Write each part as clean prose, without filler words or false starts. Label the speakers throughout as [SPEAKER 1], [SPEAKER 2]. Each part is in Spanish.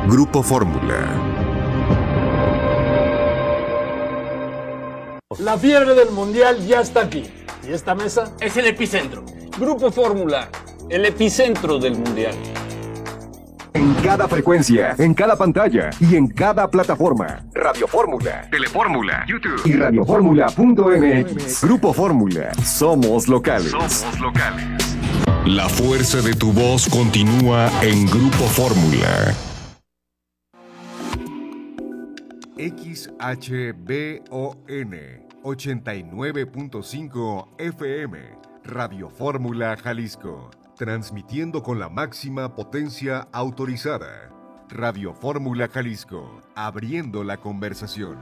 [SPEAKER 1] Grupo Fórmula.
[SPEAKER 2] La fiebre del mundial ya está aquí. ¿Y esta mesa?
[SPEAKER 3] Es el epicentro.
[SPEAKER 4] Grupo Fórmula, el epicentro del mundial.
[SPEAKER 5] En cada frecuencia, en cada pantalla y en cada plataforma. Radio Fórmula, Telefórmula, YouTube y radioformula.mx. Grupo Fórmula, somos locales.
[SPEAKER 1] Somos locales. La fuerza de tu voz continúa en Grupo Fórmula.
[SPEAKER 6] XHBON 89.5 FM, Radio Fórmula Jalisco, transmitiendo con la máxima potencia autorizada. Radio Fórmula Jalisco, abriendo la conversación.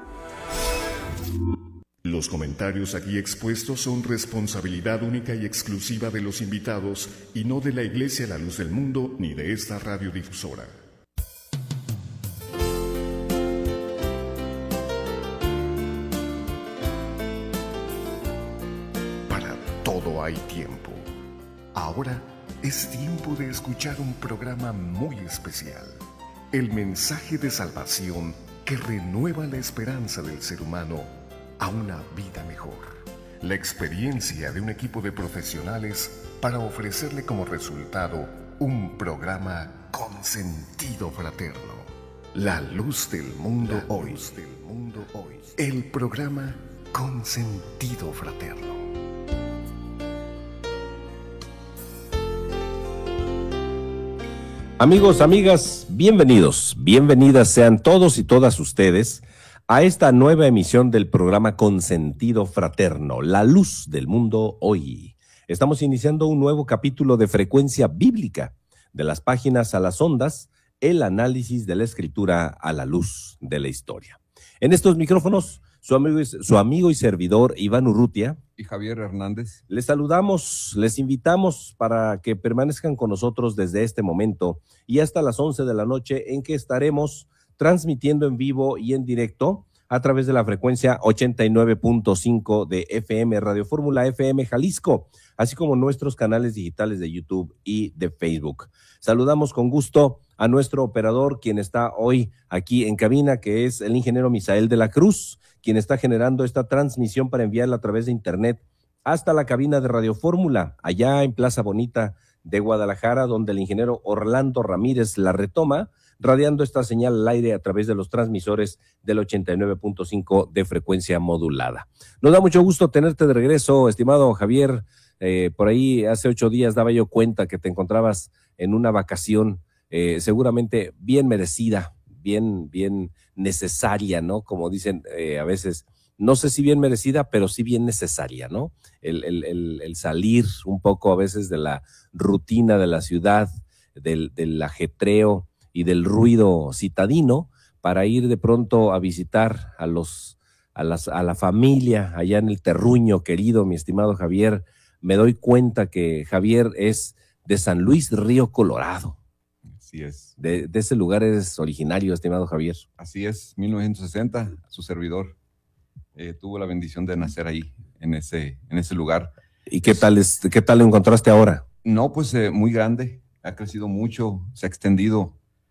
[SPEAKER 1] Los comentarios aquí expuestos son responsabilidad única y exclusiva de los invitados y no de la Iglesia La Luz del Mundo ni de esta radiodifusora. Hay tiempo. Ahora es tiempo de escuchar un programa muy especial. El mensaje de salvación que renueva la esperanza del ser humano a una vida mejor. La experiencia de un equipo de profesionales para ofrecerle como resultado un programa con sentido fraterno. La luz del mundo hoy. El programa con sentido fraterno.
[SPEAKER 7] Amigos, amigas, bienvenidas sean todos y todas ustedes a esta nueva emisión del programa Con Sentido Fraterno, La Luz del Mundo Hoy. Estamos iniciando un nuevo capítulo de Frecuencia Bíblica, de las páginas a las ondas, el análisis de la Escritura a la luz de la historia. En estos micrófonos, su amigo y servidor Iván Urrutia
[SPEAKER 4] y Javier Hernández.
[SPEAKER 7] Les saludamos, les invitamos para que permanezcan con nosotros desde este momento y hasta las 11 de la noche, en que estaremos transmitiendo en vivo y en directo a través de la frecuencia 89.5 de FM, Radio Fórmula FM Jalisco, así como nuestros canales digitales de YouTube y de Facebook. Saludamos con gusto a nuestro operador, quien está hoy aquí en cabina, que es el ingeniero Misael de la Cruz, quien está generando esta transmisión para enviarla a través de internet hasta la cabina de Radio Fórmula, allá en Plaza Bonita de Guadalajara, donde el ingeniero Orlando Ramírez la retoma, radiando esta señal al aire a través de los transmisores del 89.5 de frecuencia modulada. Nos da mucho gusto tenerte de regreso, estimado Javier. Por ahí hace 8 días daba yo cuenta que te encontrabas en una vacación seguramente bien merecida, bien necesaria, ¿no? Como dicen a veces, no sé si bien merecida, pero sí bien necesaria, ¿no? El salir un poco a veces de la rutina de la ciudad, del ajetreo y del ruido citadino, para ir de pronto a visitar a la familia allá en el terruño querido, mi estimado Javier. Me doy cuenta que Javier es de San Luis Río Colorado.
[SPEAKER 4] Así es.
[SPEAKER 7] De ese lugar eres originario, estimado Javier.
[SPEAKER 4] Así es, 1960, su servidor tuvo la bendición de nacer ahí, en ese lugar.
[SPEAKER 7] ¿Y qué tal lo encontraste ahora?
[SPEAKER 4] No, pues muy grande, ha crecido mucho, se ha extendido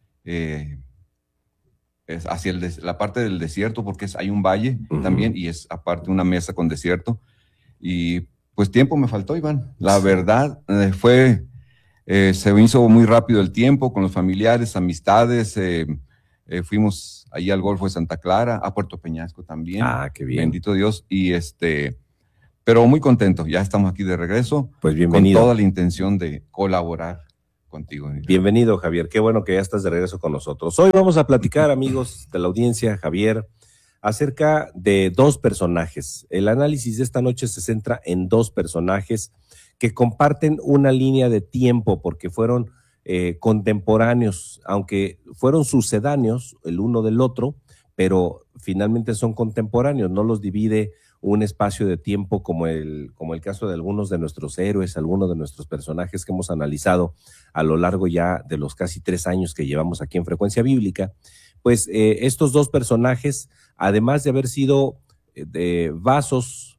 [SPEAKER 4] hacia la parte del desierto, porque hay un valle también, y es aparte una mesa con desierto. Y pues tiempo me faltó, Iván. La verdad se me hizo muy rápido el tiempo con los familiares, amistades. Fuimos ahí al Golfo de Santa Clara, a Puerto Peñasco también.
[SPEAKER 7] Ah, qué bien.
[SPEAKER 4] Bendito Dios. Y pero muy contento. Ya estamos aquí de regreso.
[SPEAKER 7] Pues bienvenido.
[SPEAKER 4] Con toda la intención de colaborar contigo.
[SPEAKER 7] Bienvenido, Javier. Qué bueno que ya estás de regreso con nosotros. Hoy vamos a platicar, amigos de la audiencia, Javier, acerca de 2 personajes. El análisis de esta noche se centra en 2 personajes que comparten una línea de tiempo, porque fueron contemporáneos, aunque fueron sucedáneos el uno del otro, pero finalmente son contemporáneos. No los divide un espacio de tiempo como el caso de algunos de nuestros héroes, algunos de nuestros personajes que hemos analizado a lo largo ya de los casi 3 años que llevamos aquí en Frecuencia Bíblica. Pues estos 2 personajes, además de haber sido vasos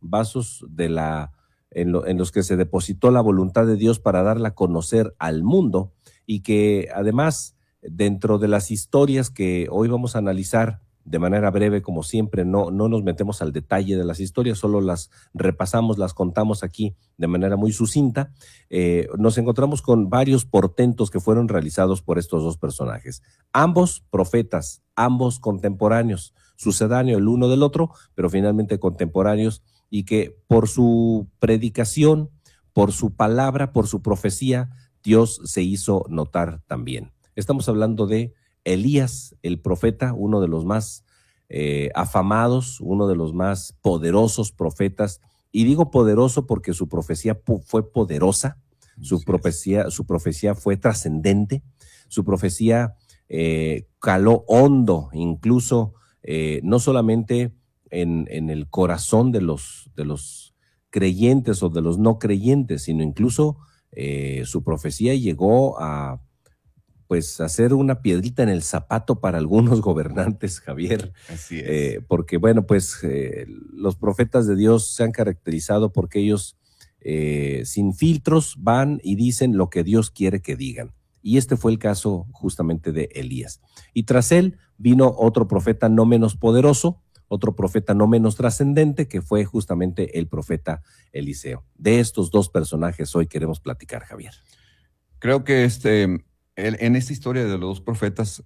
[SPEAKER 7] en los que se depositó la voluntad de Dios para darla a conocer al mundo, y que además dentro de las historias que hoy vamos a analizar de manera breve, como siempre, no nos metemos al detalle de las historias, solo las repasamos, las contamos aquí de manera muy sucinta. Nos encontramos con varios portentos que fueron realizados por estos dos personajes. Ambos profetas, ambos contemporáneos, sucedáneo el uno del otro, pero finalmente contemporáneos, y que por su predicación, por su palabra, por su profecía, Dios se hizo notar también. Estamos hablando de Elías, el profeta, uno de los más afamados, uno de los más poderosos profetas, y digo poderoso porque su profecía fue poderosa, su profecía fue trascendente, su profecía caló hondo, incluso no solamente en el corazón de los creyentes o de los no creyentes, sino incluso su profecía llegó a hacer una piedrita en el zapato para algunos gobernantes, Javier.
[SPEAKER 4] Así es.
[SPEAKER 7] Porque, bueno, los profetas de Dios se han caracterizado porque ellos, sin filtros, van y dicen lo que Dios quiere que digan. Y este fue el caso justamente de Elías. Y tras él vino otro profeta no menos poderoso, otro profeta no menos trascendente, que fue justamente el profeta Eliseo. De estos dos personajes hoy queremos platicar, Javier.
[SPEAKER 4] Creo que en esta historia de los dos profetas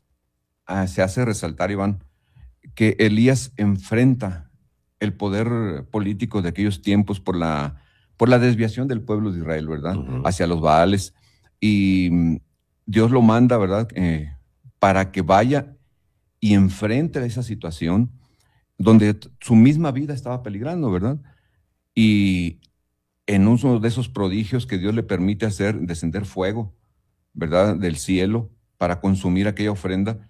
[SPEAKER 4] se hace resaltar, Iván, que Elías enfrenta el poder político de aquellos tiempos por la desviación del pueblo de Israel, ¿verdad?
[SPEAKER 7] Uh-huh.
[SPEAKER 4] Hacia los Baales. Y Dios lo manda, ¿verdad? Para que vaya y enfrente esa situación donde su misma vida estaba peligrando, ¿verdad? Y en uno de esos prodigios que Dios le permite hacer, descender fuego, ¿verdad?, del cielo para consumir aquella ofrenda.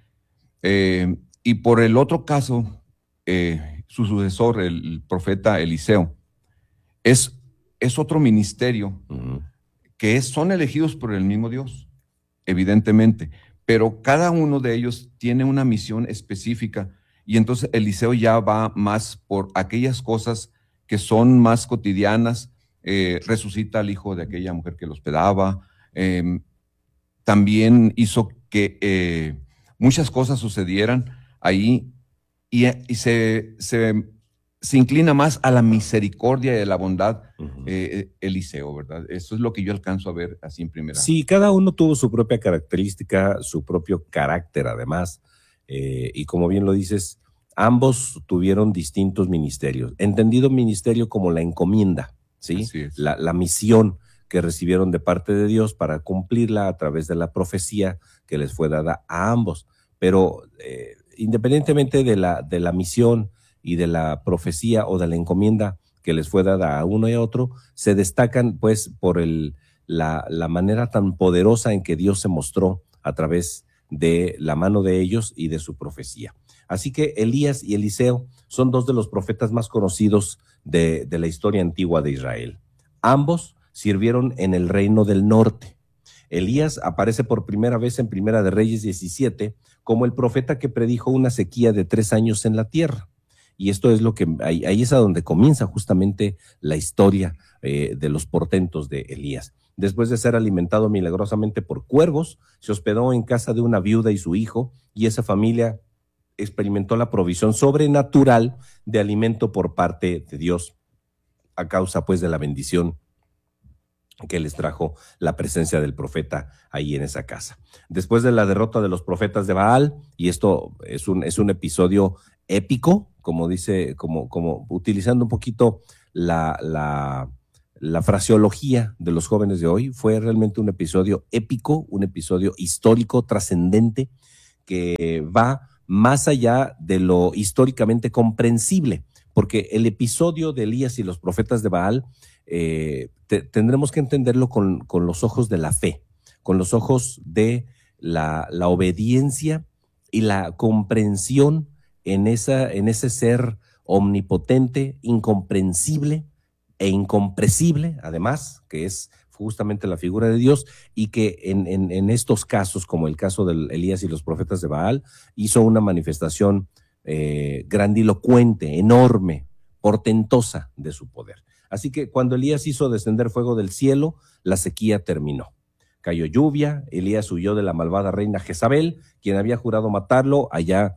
[SPEAKER 4] Y por el otro caso, su sucesor, el profeta Eliseo, es otro ministerio
[SPEAKER 7] Uh-huh.
[SPEAKER 4] que son elegidos por el mismo Dios, evidentemente, pero cada uno de ellos tiene una misión específica, y entonces Eliseo ya va más por aquellas cosas que son más cotidianas. Resucita al hijo de aquella mujer que lo hospedaba, también hizo que muchas cosas sucedieran ahí, y se inclina más a la misericordia y a la bondad,
[SPEAKER 7] Uh-huh.
[SPEAKER 4] Eliseo, ¿verdad? Eso es lo que yo alcanzo a ver así en primera.
[SPEAKER 7] Sí, cada uno tuvo su propia característica, su propio carácter además, y como bien lo dices, ambos tuvieron distintos ministerios, entendido ministerio como la encomienda, ¿sí?
[SPEAKER 4] Así es.
[SPEAKER 7] La misión que recibieron de parte de Dios para cumplirla a través de la profecía que les fue dada a ambos. Pero independientemente de la misión y de la profecía o de la encomienda que les fue dada a uno y a otro, se destacan pues por la manera tan poderosa en que Dios se mostró a través de la mano de ellos y de su profecía. Así que Elías y Eliseo son dos de los profetas más conocidos de la historia antigua de Israel. Ambos sirvieron en el reino del norte. Elías aparece por primera vez en Primera de Reyes 17 como el profeta que predijo una sequía de 3 años en la tierra. Y esto es lo que, ahí es a donde comienza justamente la historia de los portentos de Elías. Después de ser alimentado milagrosamente por cuervos, se hospedó en casa de una viuda y su hijo, y esa familia experimentó la provisión sobrenatural de alimento por parte de Dios, a causa pues de la bendición que les trajo la presencia del profeta ahí en esa casa. Después de la derrota de los profetas de Baal, y esto es un episodio épico, como dice, como utilizando un poquito la fraseología de los jóvenes de hoy, fue realmente un episodio épico, un episodio histórico, trascendente, que va más allá de lo históricamente comprensible, porque el episodio de Elías y los profetas de Baal tendremos que entenderlo con los ojos de la fe, con los ojos de la obediencia y la comprensión en ese ser omnipotente, incomprensible e incompresible, además, que es justamente la figura de Dios, y que en estos casos, como el caso de Elías y los profetas de Baal, hizo una manifestación grandilocuente, enorme, portentosa de su poder. Así que cuando Elías hizo descender fuego del cielo, la sequía terminó. Cayó lluvia, Elías huyó de la malvada reina Jezabel, quien había jurado matarlo allá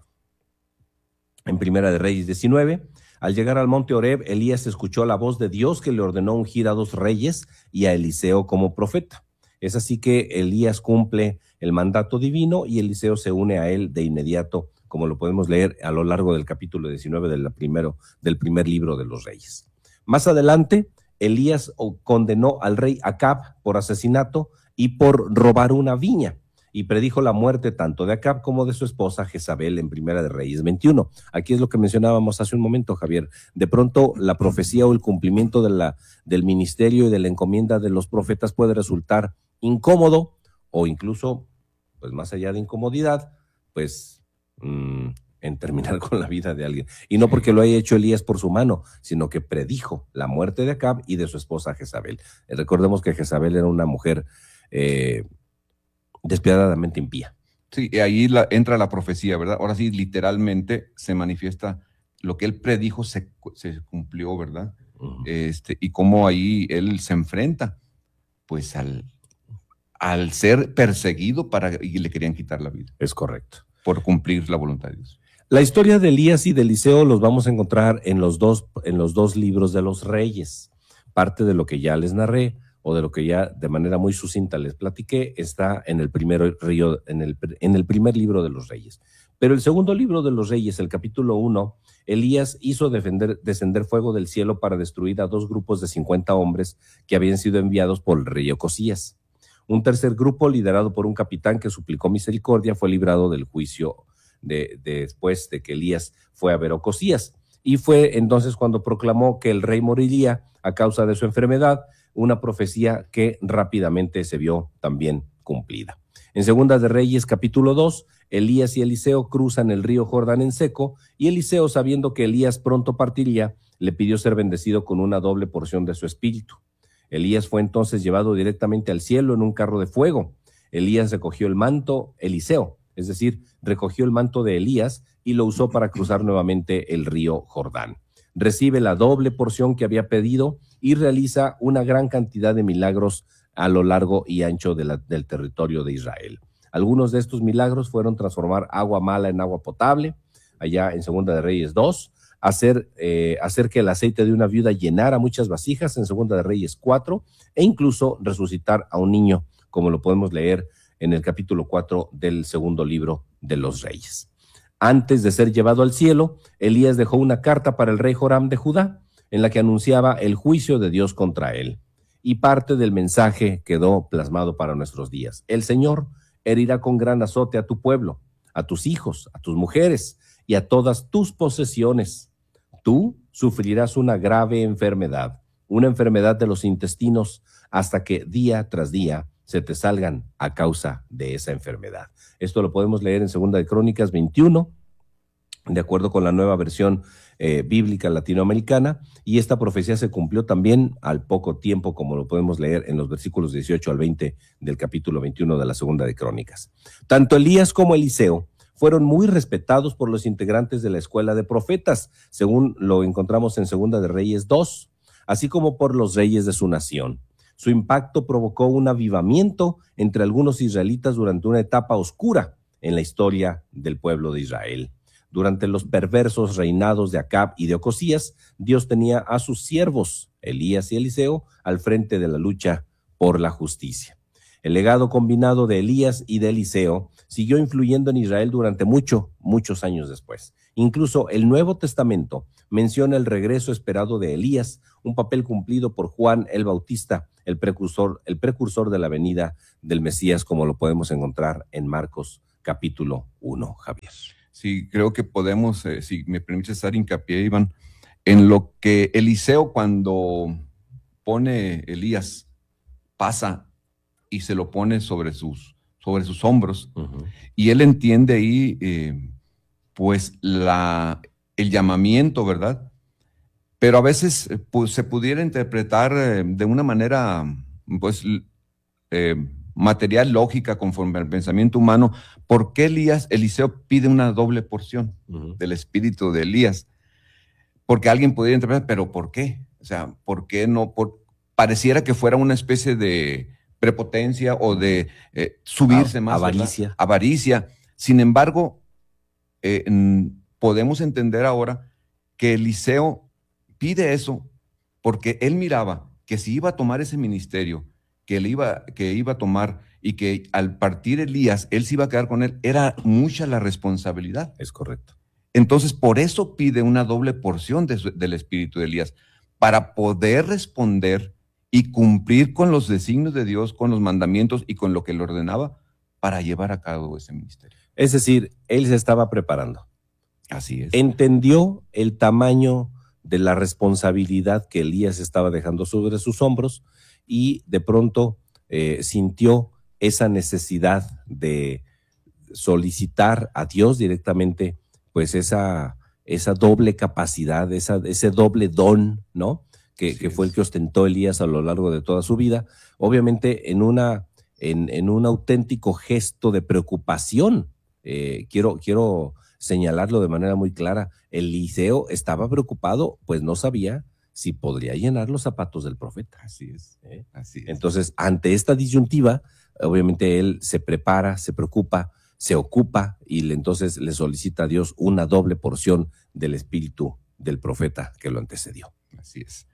[SPEAKER 7] en Primera de Reyes 19. Al llegar al monte Horeb, Elías escuchó la voz de Dios que le ordenó ungir a 2 reyes y a Eliseo como profeta. Es así que Elías cumple el mandato divino y Eliseo se une a él de inmediato, como lo podemos leer a lo largo del capítulo 19 del primer libro de los Reyes. Más adelante, Elías condenó al rey Acab por asesinato y por robar una viña, y predijo la muerte tanto de Acab como de su esposa Jezabel en Primera de Reyes 21. Aquí es lo que mencionábamos hace un momento, Javier. De pronto, la profecía o el cumplimiento del ministerio y de la encomienda de los profetas puede resultar incómodo o incluso, pues más allá de incomodidad, pues en terminar con la vida de alguien. Y no porque lo haya hecho Elías por su mano, sino que predijo la muerte de Acab y de su esposa Jezabel. Recordemos que Jezabel era una mujer despiadadamente impía.
[SPEAKER 4] Sí, y ahí entra la profecía, ¿verdad? Ahora sí, literalmente se manifiesta lo que él predijo se cumplió, ¿verdad? Y cómo ahí él se enfrenta, pues al ser perseguido y le querían quitar la vida.
[SPEAKER 7] Es correcto.
[SPEAKER 4] Por cumplir la voluntad de Dios.
[SPEAKER 7] La historia de Elías y de Eliseo los vamos a encontrar en los dos libros de los Reyes. Parte de lo que ya les narré o de lo que ya de manera muy sucinta les platiqué está en el primer libro de los Reyes. Pero el segundo libro de los Reyes, el capítulo 1, Elías hizo descender fuego del cielo para destruir a 2 grupos de 50 hombres que habían sido enviados por el rey Ocosías. Un tercer grupo, liderado por un capitán que suplicó misericordia, fue librado del juicio después de que Elías fue a ver a Ocosías. Y fue entonces cuando proclamó que el rey moriría a causa de su enfermedad, una profecía que rápidamente se vio también cumplida. En Segunda de Reyes, capítulo 2, Elías y Eliseo cruzan el río Jordán en seco, y Eliseo, sabiendo que Elías pronto partiría, le pidió ser bendecido con una doble porción de su espíritu. Elías fue entonces llevado directamente al cielo en un carro de fuego. Elías recogió el manto, Eliseo, es decir, recogió el manto de Elías y lo usó para cruzar nuevamente el río Jordán. Recibe la doble porción que había pedido y realiza una gran cantidad de milagros a lo largo y ancho del territorio de Israel. Algunos de estos milagros fueron transformar agua mala en agua potable, allá en Segunda de Reyes 2, hacer que el aceite de una viuda llenara muchas vasijas en Segunda de Reyes 4, e incluso resucitar a un niño, como lo podemos leer en el capítulo 4 del segundo libro de los Reyes. Antes de ser llevado al cielo, Elías dejó una carta para el rey Joram de Judá, en la que anunciaba el juicio de Dios contra él. Y parte del mensaje quedó plasmado para nuestros días. El Señor herirá con gran azote a tu pueblo, a tus hijos, a tus mujeres y a todas tus posesiones. Tú sufrirás una grave enfermedad, una enfermedad de los intestinos, hasta que día tras día se te salgan a causa de esa enfermedad. Esto lo podemos leer en Segunda de Crónicas 21, de acuerdo con la nueva versión bíblica latinoamericana, y esta profecía se cumplió también al poco tiempo, como lo podemos leer en los versículos 18 al 20 del capítulo 21 de la Segunda de Crónicas. Tanto Elías como Eliseo fueron muy respetados por los integrantes de la escuela de profetas, según lo encontramos en Segunda de Reyes 2, así como por los reyes de su nación. Su impacto provocó un avivamiento entre algunos israelitas durante una etapa oscura en la historia del pueblo de Israel. Durante los perversos reinados de Acab y de Ocosías, Dios tenía a sus siervos, Elías y Eliseo, al frente de la lucha por la justicia. El legado combinado de Elías y de Eliseo siguió influyendo en Israel durante muchos años después. Incluso el Nuevo Testamento menciona el regreso esperado de Elías, un papel cumplido por Juan el Bautista, el precursor de la venida del Mesías, como lo podemos encontrar en Marcos capítulo 1, Javier.
[SPEAKER 4] Sí, creo que podemos, si me permites hacer hincapié, Iván, en lo que Eliseo, cuando pone Elías, pasa y se lo pone sobre sus hombros, y él entiende ahí pues el llamamiento, ¿verdad? Pero a veces pues, se pudiera interpretar de una manera pues material, lógica, conforme al pensamiento humano. ¿Por qué Eliseo pide una doble porción del espíritu de Elías? Porque alguien pudiera interpretar, ¿pero por qué? O sea, ¿por qué no? Pareciera que fuera una especie de prepotencia o de subirse más.
[SPEAKER 7] Avaricia.
[SPEAKER 4] ¿Verdad? Avaricia. Sin embargo, podemos entender ahora que Eliseo pide eso porque él miraba que si iba a tomar ese ministerio, que iba a tomar y que al partir Elías, él se iba a quedar con él, era mucha la responsabilidad.
[SPEAKER 7] Es correcto.
[SPEAKER 4] Entonces, por eso pide una doble porción del espíritu de Elías, para poder responder y cumplir con los designios de Dios, con los mandamientos y con lo que le ordenaba para llevar a cabo ese ministerio.
[SPEAKER 7] Es decir, él se estaba preparando.
[SPEAKER 4] Así es.
[SPEAKER 7] Entendió el tamaño de la responsabilidad que Elías estaba dejando sobre sus hombros y de pronto sintió esa necesidad de solicitar a Dios directamente, pues esa doble capacidad, ese doble don, ¿no? Que fue el que ostentó Elías a lo largo de toda su vida, obviamente en un auténtico gesto de preocupación. Quiero señalarlo de manera muy clara. Eliseo estaba preocupado, pues no sabía si podría llenar los zapatos del profeta.
[SPEAKER 4] Así es. Así es.
[SPEAKER 7] Entonces, ante esta disyuntiva, obviamente él se prepara, se preocupa, se ocupa y entonces le solicita a Dios una doble porción del espíritu del profeta que lo antecedió.
[SPEAKER 4] Así es.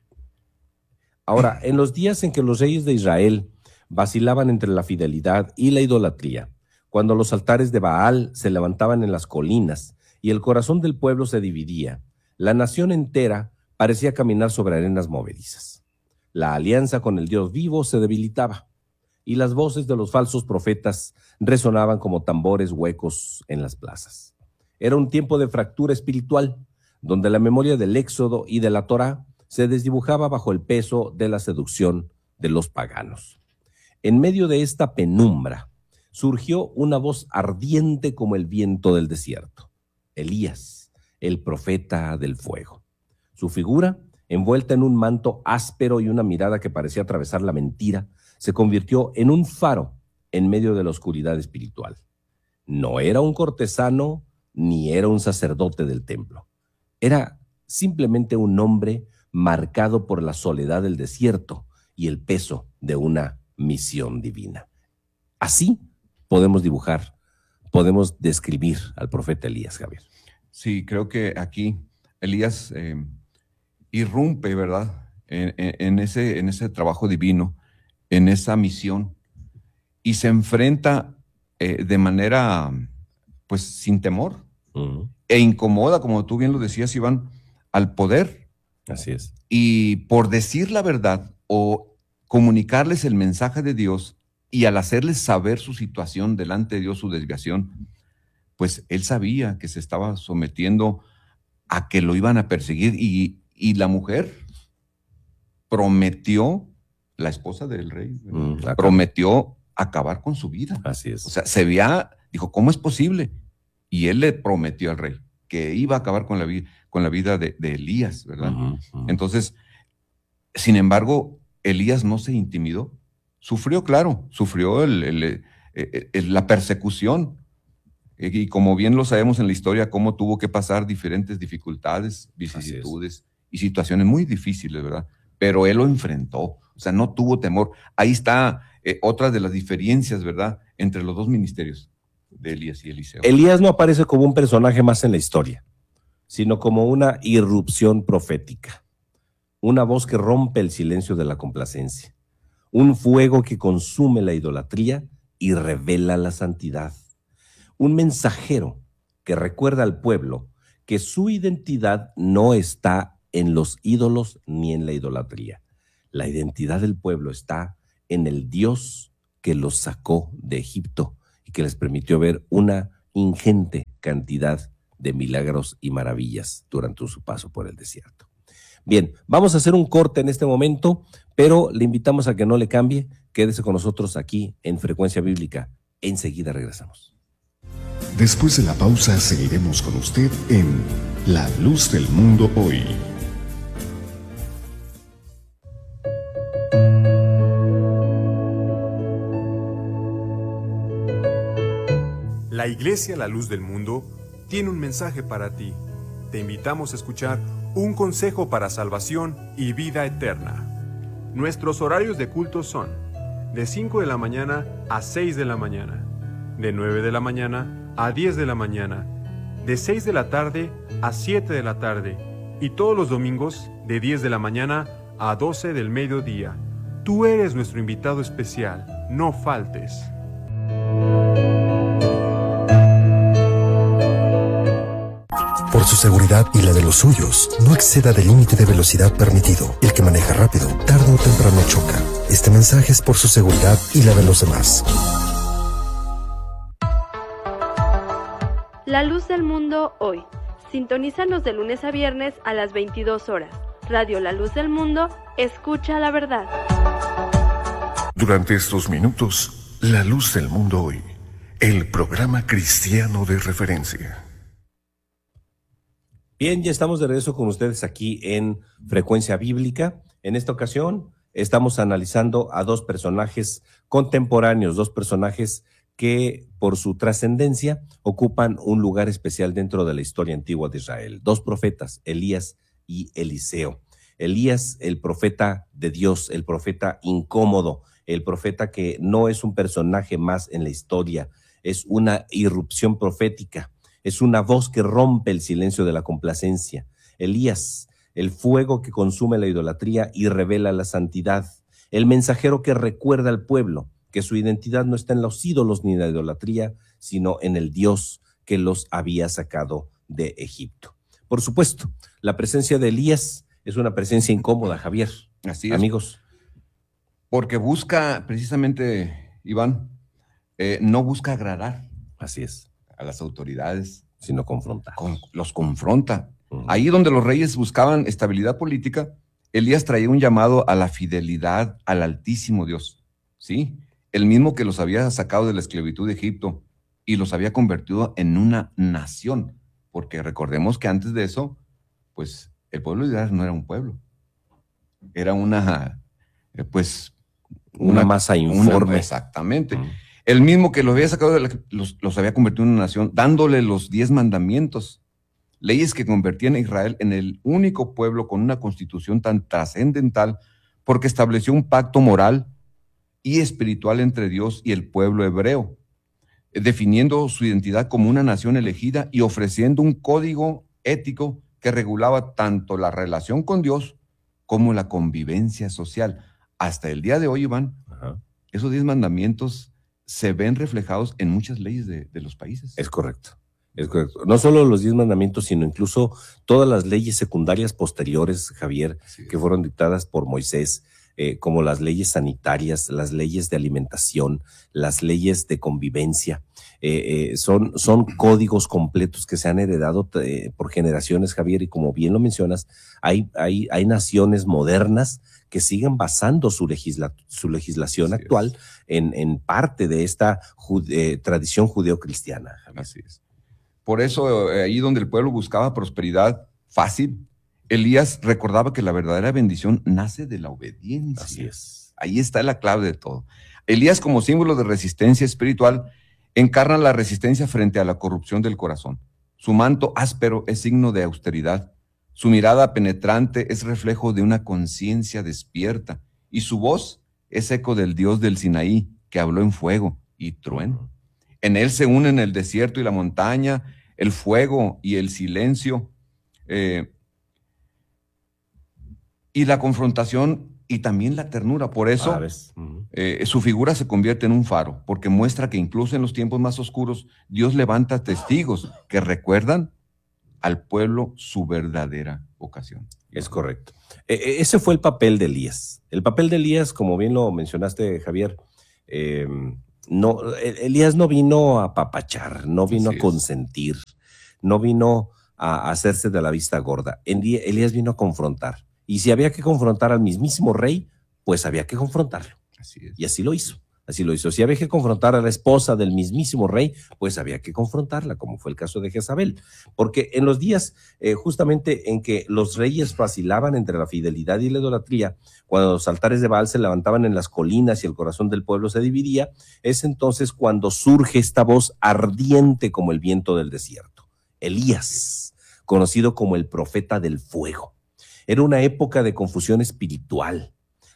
[SPEAKER 7] Ahora, en los días en que los reyes de Israel vacilaban entre la fidelidad y la idolatría, cuando los altares de Baal se levantaban en las colinas y el corazón del pueblo se dividía, la nación entera parecía caminar sobre arenas movedizas. La alianza con el Dios vivo se debilitaba y las voces de los falsos profetas resonaban como tambores huecos en las plazas. Era un tiempo de fractura espiritual, donde la memoria del Éxodo y de la Torá se desdibujaba bajo el peso de la seducción de los paganos. En medio de esta penumbra, surgió una voz ardiente como el viento del desierto. Elías, el profeta del fuego. Su figura, envuelta en un manto áspero y una mirada que parecía atravesar la mentira, se convirtió en un faro en medio de la oscuridad espiritual. No era un cortesano ni era un sacerdote del templo. Era simplemente un hombre marcado por la soledad del desierto y el peso de una misión divina. Así podemos describir al profeta Elías, Javier.
[SPEAKER 4] Sí, creo que aquí Elías irrumpe, ¿verdad? En ese trabajo divino, en esa misión, y se enfrenta de manera, pues, sin temor, e incomoda, como tú bien lo decías, Iván, al poder.
[SPEAKER 7] Así es.
[SPEAKER 4] Y por decir la verdad o comunicarles el mensaje de Dios, y al hacerles saber su situación delante de Dios, su desviación, pues él sabía que se estaba sometiendo a que lo iban a perseguir, y la mujer prometió, la esposa del rey, prometió acabar con su vida.
[SPEAKER 7] Así es.
[SPEAKER 4] O sea, dijo, ¿cómo es posible? Y él le prometió al rey que iba a acabar con la vida de Elías, ¿verdad? Entonces, sin embargo, Elías no se intimidó. Sufrió la persecución. Y como bien lo sabemos en la historia, cómo tuvo que pasar diferentes dificultades, vicisitudes y situaciones muy difíciles, ¿verdad? Pero él lo enfrentó, o sea, no tuvo temor. Ahí está otra de las diferencias, ¿verdad?, entre los dos ministerios de Elías y Eliseo.
[SPEAKER 7] Elías no aparece como un personaje más en la historia, sino como una irrupción profética, una voz que rompe el silencio de la complacencia, un fuego que consume la idolatría y revela la santidad, un mensajero que recuerda al pueblo que su identidad no está en los ídolos ni en la idolatría. La identidad del pueblo está en el Dios que los sacó de Egipto y que les permitió ver una ingente cantidad de milagros y maravillas durante su paso por el desierto. Bien, vamos a hacer un corte en este momento, pero le invitamos a que no le cambie. Quédese con nosotros aquí en Frecuencia Bíblica. Enseguida regresamos.
[SPEAKER 1] Después de la pausa seguiremos con usted en La Luz del Mundo Hoy.
[SPEAKER 3] La Iglesia La Luz del Mundo tiene un mensaje para ti. Te invitamos a escuchar un consejo para salvación y vida eterna. Nuestros horarios de culto son de 5 de la mañana a 6 de la mañana, de 9 de la mañana a 10 de la mañana, de 6 de la tarde a 7 de la tarde, y todos los domingos de 10 de la mañana a 12 del mediodía. Tú eres nuestro invitado especial, no faltes.
[SPEAKER 8] Por su seguridad y la de los suyos, no exceda del límite de velocidad permitido. El que maneja rápido, tarde o temprano choca. Este mensaje es por su seguridad y la de los demás.
[SPEAKER 9] La luz del mundo hoy. Sintonízanos de lunes a viernes a las 22 horas. Radio La Luz del Mundo, escucha la verdad.
[SPEAKER 1] Durante estos minutos, La Luz del Mundo hoy, el programa cristiano de referencia.
[SPEAKER 7] Bien, ya estamos de regreso con ustedes aquí en Frecuencia Bíblica. En esta ocasión estamos analizando a dos personajes contemporáneos, dos personajes que por su trascendencia ocupan un lugar especial dentro de la historia antigua de Israel. Dos profetas, Elías y Eliseo. Elías, el profeta de Dios, el profeta incómodo, el profeta que no es un personaje más en la historia, es una irrupción profética, es una voz que rompe el silencio de la complacencia. Elías, el fuego que consume la idolatría y revela la santidad, el mensajero que recuerda al pueblo que su identidad no está en los ídolos ni en la idolatría, sino en el Dios que los había sacado de Egipto. Por supuesto, la presencia de Elías es una presencia incómoda, Javier.
[SPEAKER 4] Así es.
[SPEAKER 7] Amigos.
[SPEAKER 4] Porque busca, precisamente, Iván, no busca agradar.
[SPEAKER 7] Así es.
[SPEAKER 4] A las autoridades.
[SPEAKER 7] Sino confrontar.
[SPEAKER 4] Los confronta. Ahí donde los reyes buscaban estabilidad política, Elías traía un llamado a la fidelidad al Altísimo Dios. ¿Sí? El mismo que los había sacado de la esclavitud de Egipto y los había convertido en una nación. Porque recordemos que antes de eso, pues el pueblo de Israel no era un pueblo. Era una
[SPEAKER 7] masa informe.
[SPEAKER 4] Exactamente. El mismo que los había sacado, los había convertido en una nación, dándole los 10 mandamientos. Leyes que convertían a Israel en el único pueblo con una constitución tan trascendental porque estableció un pacto moral y espiritual entre Dios y el pueblo hebreo, definiendo su identidad como una nación elegida y ofreciendo un código ético que regulaba tanto la relación con Dios como la convivencia social. Hasta el día de hoy, Iván, esos 10 mandamientos se ven reflejados en muchas leyes de los países.
[SPEAKER 7] Es correcto. Es correcto. No solo los 10 mandamientos, sino incluso todas las leyes secundarias posteriores, Javier, que fueron dictadas por Moisés, como las leyes sanitarias, las leyes de alimentación, las leyes de convivencia. Son códigos completos que se han heredado por generaciones, Javier, y como bien lo mencionas, hay naciones modernas que siguen basando su legislación actual en parte de esta tradición judeocristiana.
[SPEAKER 4] Así es. Por eso, ahí donde el pueblo buscaba prosperidad fácil, Elías recordaba que la verdadera bendición nace de la obediencia.
[SPEAKER 7] Así es.
[SPEAKER 4] Ahí está la clave de todo. Elías, como símbolo de resistencia espiritual, encarna la resistencia frente a la corrupción del corazón. Su manto áspero es signo de austeridad. Su mirada penetrante es reflejo de una conciencia despierta. Y su voz es eco del Dios del Sinaí, que habló en fuego y trueno. En él se unen el desierto y la montaña, el fuego y el silencio, y la confrontación y también la ternura. Por eso su figura se convierte en un faro, porque muestra que incluso en los tiempos más oscuros Dios levanta testigos que recuerdan al pueblo su verdadera vocación.
[SPEAKER 7] Es correcto. Ese fue el papel de Elías. El papel de Elías, como bien lo mencionaste, Javier, Elías no vino a apapachar, no vino a consentir, no vino a hacerse de la vista gorda. Elías vino a confrontar. Y si había que confrontar al mismísimo rey, pues había que confrontarlo.
[SPEAKER 4] Así es.
[SPEAKER 7] Y así lo hizo. Así lo hizo. Si había que confrontar a la esposa del mismísimo rey, pues había que confrontarla, como fue el caso de Jezabel. Porque en los días justamente en que los reyes vacilaban entre la fidelidad y la idolatría, cuando los altares de Baal se levantaban en las colinas y el corazón del pueblo se dividía, es entonces cuando surge esta voz ardiente como el viento del desierto. Elías, conocido como el profeta del fuego. Era una época de confusión espiritual.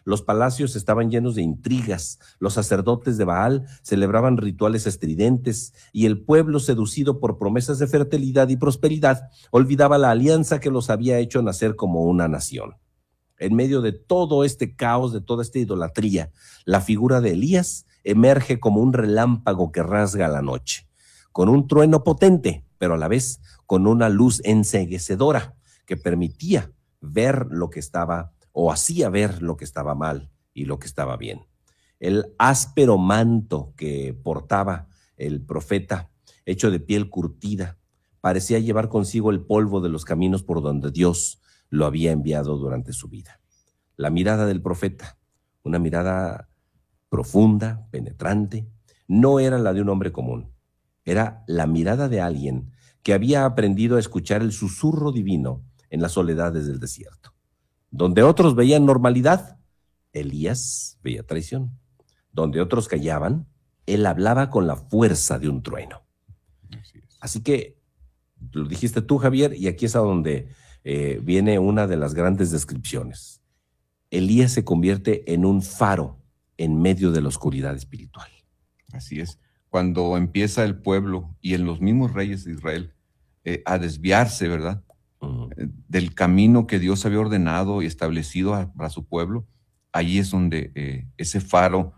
[SPEAKER 7] Los palacios estaban llenos de intrigas, los sacerdotes de Baal celebraban rituales estridentes y el pueblo, seducido por promesas de fertilidad y prosperidad, olvidaba la alianza que los había hecho nacer como una nación. En medio de todo este caos, de toda esta idolatría, la figura de Elías emerge como un relámpago que rasga la noche, con un trueno potente, pero a la vez con una luz enceguecedora que permitía ver lo que estaba, o hacía ver lo que estaba mal y lo que estaba bien. El áspero manto que portaba el profeta, hecho de piel curtida, parecía llevar consigo el polvo de los caminos por donde Dios lo había enviado durante su vida. La mirada del profeta, una mirada profunda, penetrante, no era la de un hombre común. Era la mirada de alguien que había aprendido a escuchar el susurro divino en las soledades del desierto. Donde otros veían normalidad, Elías veía traición. Donde otros callaban, él hablaba con la fuerza de un trueno. Así que, lo dijiste tú, Javier, y aquí es a donde viene una de las grandes descripciones. Elías se convierte en un faro en medio de la oscuridad espiritual.
[SPEAKER 4] Así es. Cuando empieza el pueblo y en los mismos reyes de Israel a desviarse, ¿verdad? Del camino que Dios había ordenado y establecido para su pueblo, ahí es donde ese faro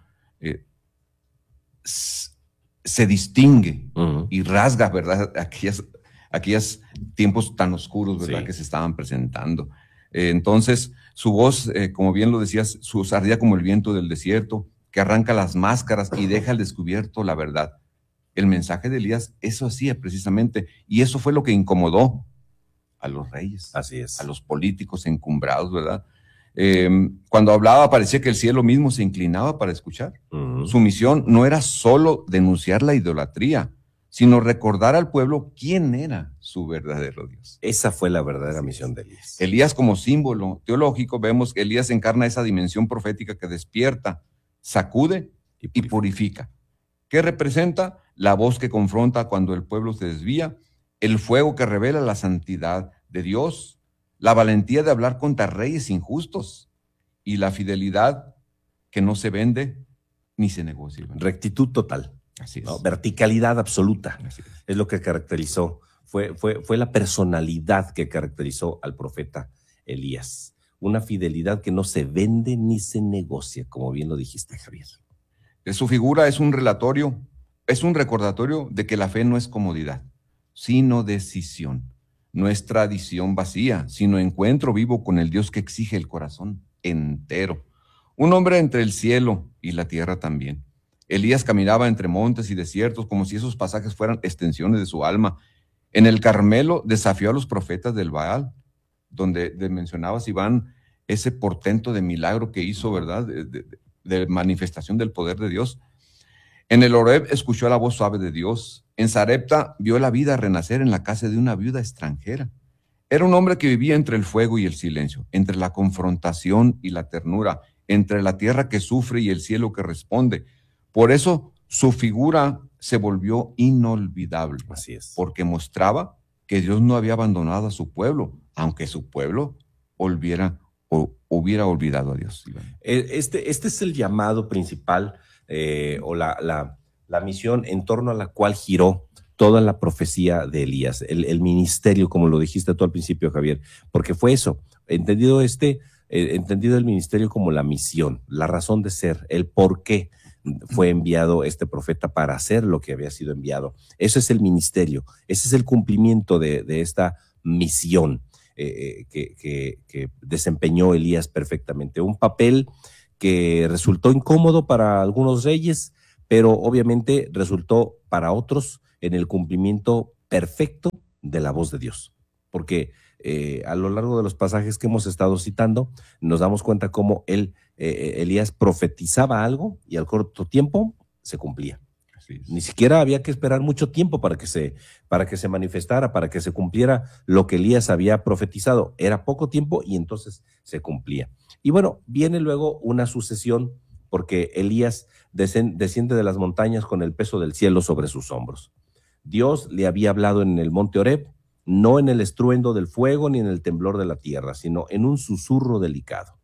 [SPEAKER 4] se distingue y rasga, ¿verdad? Aquellos tiempos tan oscuros, ¿verdad? Sí. Que se estaban presentando. Entonces, su voz, como bien lo decías, ardía como el viento del desierto, que arranca las máscaras y deja al descubierto la verdad. El mensaje de Elías, eso hacía precisamente, y eso fue lo que incomodó a los reyes,
[SPEAKER 7] así es,
[SPEAKER 4] a los políticos encumbrados, ¿verdad? Cuando hablaba parecía que el cielo mismo se inclinaba para escuchar. Su misión no era solo denunciar la idolatría, sino recordar al pueblo quién era su verdadero Dios.
[SPEAKER 7] Esa fue la verdadera misión de Elías.
[SPEAKER 4] Elías, como símbolo teológico, vemos que Elías encarna esa dimensión profética que despierta, sacude y purifica. ¿Qué representa? La voz que confronta cuando el pueblo se desvía, el fuego que revela la santidad de Dios, la valentía de hablar contra reyes injustos y la fidelidad que no se vende ni se negocia.
[SPEAKER 7] Rectitud total.
[SPEAKER 4] Así es.
[SPEAKER 7] ¿No? Verticalidad absoluta.
[SPEAKER 4] Así
[SPEAKER 7] es lo que caracterizó, fue la personalidad que caracterizó al profeta Elías. Una fidelidad que no se vende ni se negocia, como bien lo dijiste, Javier.
[SPEAKER 4] Su figura es un relatorio, es un recordatorio de que la fe no es comodidad, sino decisión. No es tradición vacía, sino encuentro vivo con el Dios que exige el corazón entero. Un hombre entre el cielo y la tierra también. Elías caminaba entre montes y desiertos como si esos pasajes fueran extensiones de su alma. En el Carmelo desafió a los profetas del Baal, donde mencionabas, Iván, ese portento de milagro que hizo, ¿verdad? De manifestación del poder de Dios. En el Horeb escuchó la voz suave de Dios. En Sarepta vio la vida renacer en la casa de una viuda extranjera. Era un hombre que vivía entre el fuego y el silencio, entre la confrontación y la ternura, entre la tierra que sufre y el cielo que responde. Por eso su figura se volvió inolvidable.
[SPEAKER 7] Así es.
[SPEAKER 4] Porque mostraba que Dios no había abandonado a su pueblo, aunque su pueblo hubiera olvidado a Dios.
[SPEAKER 7] Este es el llamado principal o la misión en torno a la cual giró toda la profecía de Elías, el ministerio, como lo dijiste tú al principio, Javier, porque fue eso, entendido el ministerio como la misión, la razón de ser, el por qué fue enviado este profeta para hacer lo que había sido enviado. Eso es el ministerio, ese es el cumplimiento de esta misión que desempeñó Elías perfectamente. Un papel que resultó incómodo para algunos reyes, pero obviamente resultó para otros en el cumplimiento perfecto de la voz de Dios. Porque a lo largo de los pasajes que hemos estado citando, nos damos cuenta cómo Elías profetizaba algo y al corto tiempo se cumplía. Ni siquiera había que esperar mucho tiempo para que se manifestara, para que se cumpliera lo que Elías había profetizado. Era poco tiempo y entonces se cumplía. Y bueno, viene luego una sucesión porque Elías desciende de las montañas con el peso del cielo sobre sus hombros. Dios le había hablado en el monte Horeb, no en el estruendo del fuego ni en el temblor de la tierra, sino en un susurro delicado.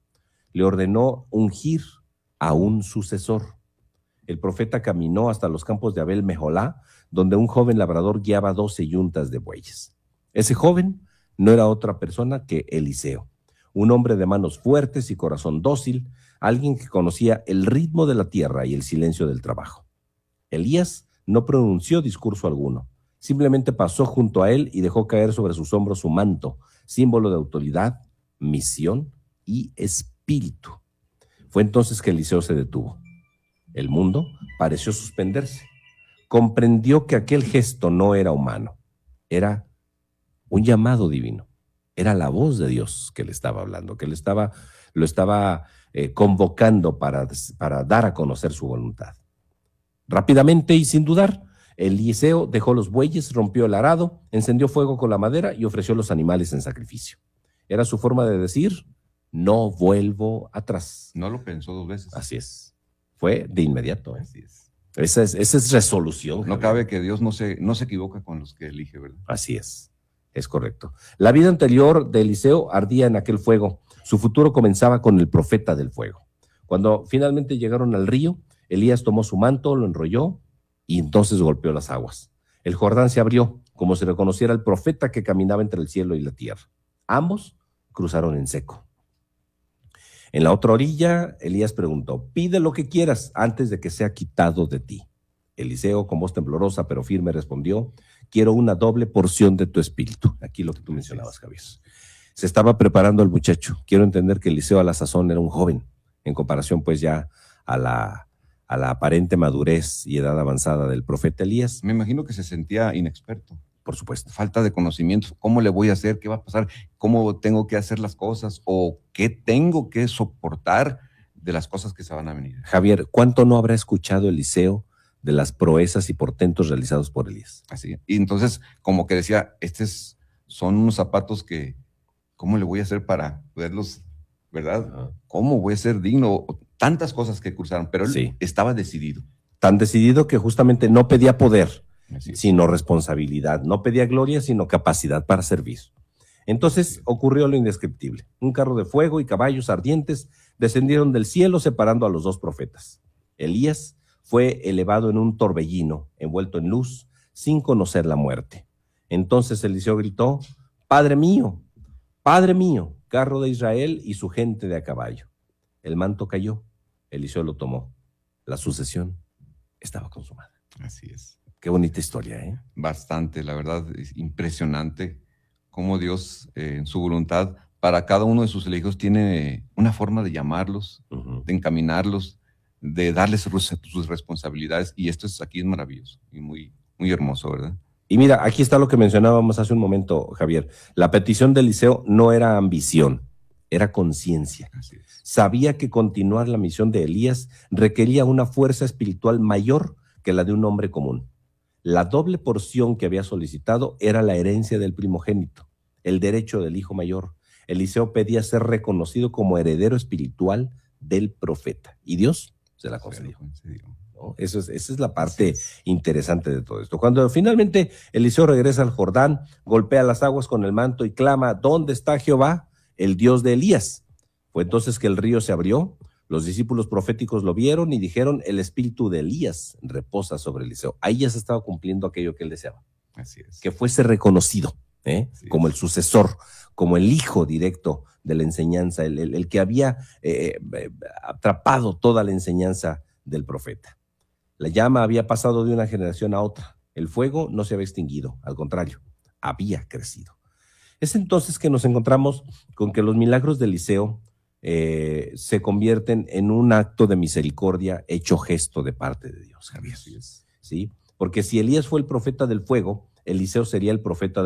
[SPEAKER 7] le ordenó ungir a un sucesor. El profeta caminó hasta los campos de Abel Meholá, donde un joven labrador guiaba 12 yuntas de bueyes. Ese joven no era otra persona que Eliseo, un hombre de manos fuertes y corazón dócil, alguien que conocía el ritmo de la tierra y el silencio del trabajo. Elías no pronunció discurso alguno, simplemente pasó junto a él y dejó caer sobre sus hombros su manto, símbolo de autoridad, misión y espíritu. Fue entonces que Eliseo se detuvo. El mundo pareció suspenderse. Comprendió que aquel gesto no era humano, era un llamado divino. Era la voz de Dios que le estaba hablando, que lo estaba convocando para dar a conocer su voluntad. Rápidamente y sin dudar, Eliseo dejó los bueyes, rompió el arado, encendió fuego con la madera y ofreció los animales en sacrificio. Era su forma de decir: no vuelvo atrás.
[SPEAKER 4] No lo pensó 2 veces.
[SPEAKER 7] Así es. Fue de inmediato.
[SPEAKER 4] Así es.
[SPEAKER 7] Esa es resolución.
[SPEAKER 4] No cabe que Dios no se equivoca con los que elige, ¿verdad?
[SPEAKER 7] Así es correcto. La vida anterior de Eliseo ardía en aquel fuego. Su futuro comenzaba con el profeta del fuego. Cuando finalmente llegaron al río, Elías tomó su manto, lo enrolló y entonces golpeó las aguas. El Jordán se abrió, como si reconociera al profeta que caminaba entre el cielo y la tierra. Ambos cruzaron en seco. En la otra orilla, Elías preguntó: pide lo que quieras antes de que sea quitado de ti. Eliseo, con voz temblorosa pero firme, respondió: quiero una doble porción de tu espíritu. Aquí lo que tú mencionabas, Javier. Se estaba preparando el muchacho. Quiero entender que Eliseo a la sazón era un joven, en comparación pues ya a la aparente madurez y edad avanzada del profeta Elías.
[SPEAKER 4] Me imagino que se sentía inexperto.
[SPEAKER 7] Por supuesto.
[SPEAKER 4] Falta de conocimiento. ¿Cómo le voy a hacer? ¿Qué va a pasar? ¿Cómo tengo que hacer las cosas? ¿O qué tengo que soportar de las cosas que se van a venir?
[SPEAKER 7] Javier, ¿cuánto no habrá escuchado Eliseo de las proezas y portentos realizados por Elías?
[SPEAKER 4] Así. Y entonces, como que decía, son unos zapatos que, ¿cómo le voy a hacer para poderlos, verdad?
[SPEAKER 7] Ajá.
[SPEAKER 4] ¿Cómo voy a ser digno? Tantas cosas que cruzaron, pero él estaba decidido.
[SPEAKER 7] Tan decidido que justamente no pedía poder, sino responsabilidad. No pedía gloria, sino capacidad para servir. Entonces ocurrió lo indescriptible. Un carro de fuego y caballos ardientes descendieron del cielo separando a los 2 profetas. Elías fue elevado en un torbellino, envuelto en luz, sin conocer la muerte. Entonces Eliseo gritó: Padre mío, carro de Israel y su gente de a caballo. El manto cayó, Eliseo lo tomó. La sucesión estaba consumada.
[SPEAKER 4] Así es.
[SPEAKER 7] Qué bonita historia, ¿eh?
[SPEAKER 4] Bastante, la verdad, es impresionante cómo Dios, en su voluntad, para cada uno de sus elegidos tiene una forma de llamarlos, de encaminarlos, de darles sus responsabilidades, y esto aquí es maravilloso y muy, muy hermoso, ¿verdad?
[SPEAKER 7] Y mira, aquí está lo que mencionábamos hace un momento, Javier. La petición de Eliseo no era ambición, era conciencia. Sabía que continuar la misión de Elías requería una fuerza espiritual mayor que la de un hombre común. La doble porción que había solicitado era la herencia del primogénito, el derecho del hijo mayor. Eliseo pedía ser reconocido como heredero espiritual del profeta, y Dios se la concedió. ¿No? Esa es la parte interesante de todo esto. Cuando finalmente Eliseo regresa al Jordán, golpea las aguas con el manto y clama: ¿dónde está Jehová, el Dios de Elías? Fue entonces que el río se abrió. Los discípulos proféticos lo vieron y dijeron: el espíritu de Elías reposa sobre Eliseo. Ahí ya se estaba cumpliendo aquello que él deseaba.
[SPEAKER 4] Así es.
[SPEAKER 7] Que fuese reconocido como el sucesor, como el hijo directo de la enseñanza, el que había atrapado toda la enseñanza del profeta. La llama había pasado de una generación a otra. El fuego no se había extinguido, al contrario, había crecido. Es entonces que nos encontramos con que los milagros de Eliseo se convierten en un acto de misericordia hecho gesto de parte de Dios, Javier. ¿Sí? Porque si Elías fue el profeta del fuego, Eliseo sería el profeta